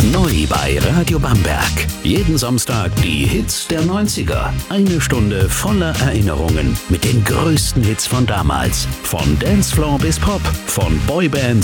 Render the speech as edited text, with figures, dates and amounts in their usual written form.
Neu bei Radio Bamberg. Jeden Samstag die Hits der 90er. Eine Stunde voller Erinnerungen mit den größten Hits von damals. Von Dancefloor bis Pop, von Boybands